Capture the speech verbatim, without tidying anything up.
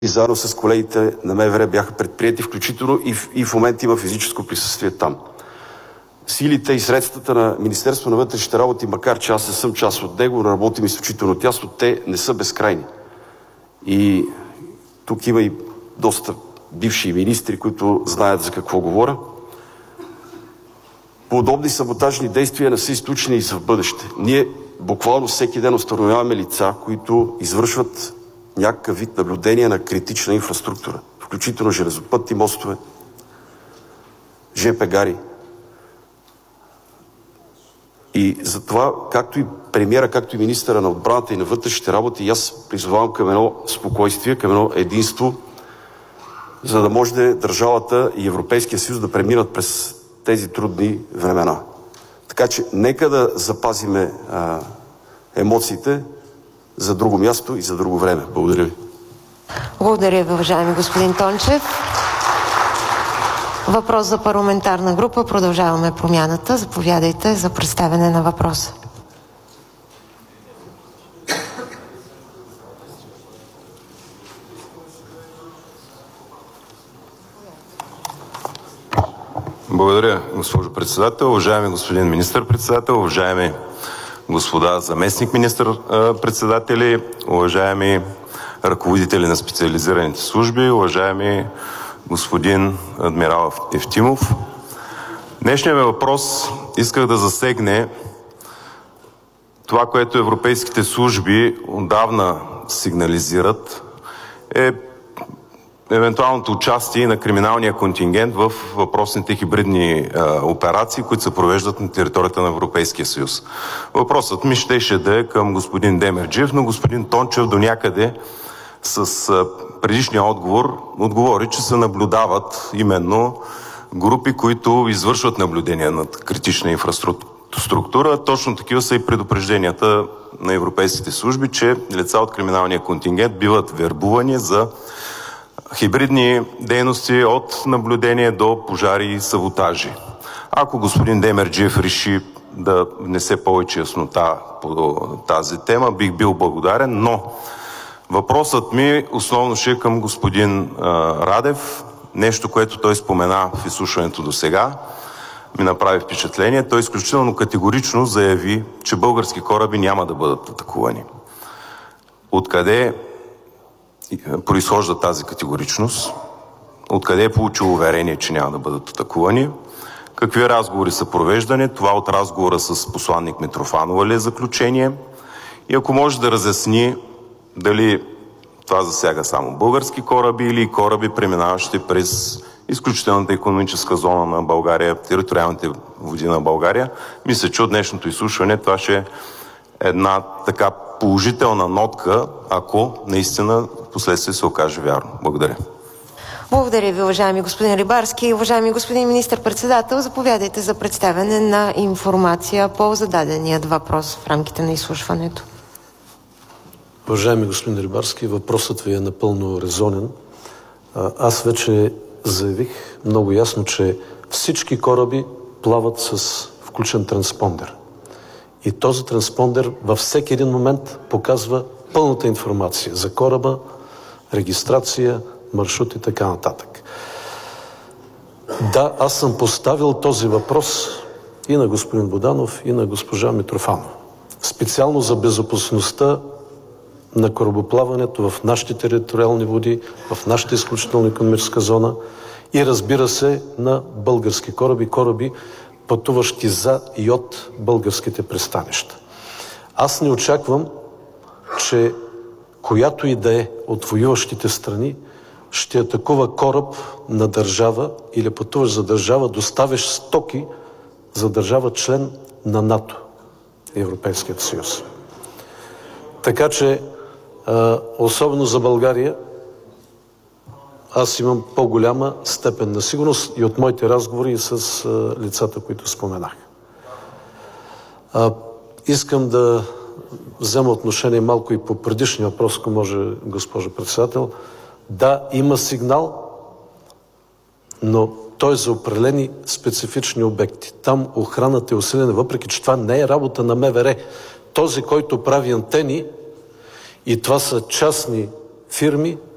и заедно с колегите на МВР бяха предприети, включително и в, и в момента има физическо присъствие там. Силите и средствата на Министерството на вътрешните работи, макар че аз не съм част от него, работим изключително тясно, те не са безкрайни. И тук има и доста бивши министри, които знаят за какво говоря. Подобни саботажни действия не са изключени и за в бъдеще. Ние буквално всеки ден установяваме лица, които извършват някакъв вид наблюдение на критична инфраструктура, включително железопътни мостове, жп гари. И затова, както и премиера, както и министъра на отбраната и на вътрешните работи, аз призовавам към едно спокойствие, към едно единство, за да може държавата и Европейския съюз да преминат през тези трудни времена. Така че нека да запазиме а, емоциите за друго място и за друго време. Благодаря ви. Благодаря ви, уважаеми господин Тончев. Въпрос за парламентарна група. Продължаваме промяната. Заповядайте за представяне на въпроса. Благодаря, госпожо председател. Уважаеми господин министър-председател, уважаеми господа заместник министър-председатели, уважаеми ръководители на специализираните служби, уважаеми господин адмирал Евтимов. Днешният ми въпрос исках да засегне това, което европейските служби отдавна сигнализират, е евентуалното участие на криминалния контингент в въпросните хибридни а, операции, които се провеждат на територията на Европейския съюз. Въпросът ми щеше да е към господин Демерджиев, но господин Тончев до някъде с а, предишния отговор отговори, че се наблюдават именно групи, които извършват наблюдения над критична инфраструктура. Точно такива са и предупрежденията на европейските служби, че лица от криминалния контингент биват вербувани за хибридни дейности от наблюдение до пожари и саботажи. Ако господин Демерджиев реши да внесе повече яснота по тази тема, бих бил благодарен, но въпросът ми основно ще е към господин а, Радев. Нещо, което той спомена в изслушването до сега, ми направи впечатление. Той изключително категорично заяви, че български кораби няма да бъдат атакувани. Откъде произхожда тази категоричност? Откъде е получил уверение, че няма да бъдат атакувани? Какви разговори са провеждани? Това от разговора с посланник Митрофанова ли е заключение? И ако може да разясни дали това засяга само български кораби или кораби, преминаващи през изключителната икономическа зона на България, териториалните води на България. Мисля, че от днешното изслушване това ще е една така положителна нотка, ако наистина последствие се окаже вярно. Благодаря. Благодаря ви, уважаеми господин Рибарски. Уважаеми господин министър-председател, заповядайте за представяне на информация по зададеният въпрос в рамките на изслушването. Уважаеми господин Рибарски, въпросът ви е напълно резонен. Аз вече заявих много ясно, че всички кораби плават с включен транспондер. И този транспондер във всеки един момент показва пълната информация за кораба, регистрация, маршрут и така нататък. Да, аз съм поставил този въпрос и на господин Боданов, и на госпожа Митрофанова. Специално за безопасността на корабоплаването в нашите териториални води, в нашата изключителна икономическа зона и разбира се на български кораби, кораби пътуващи за и от българските пристанища. Аз не очаквам, че която и да е от воюващите страни ще атакува кораб на държава или пътуващ за държава, доставящ стоки за държава член на НАТО, Европейският съюз. Така че, особено за България, аз имам по-голяма степен на сигурност и от моите разговори с лицата, които споменах. Искам да взема отношение малко и по предишния въпрос, ако може, госпожо председател. Да, има сигнал, но той е за определени специфични обекти. Там охраната е усилена, въпреки че това не е работа на МВР. Този, който прави антени, и това са частни фирми,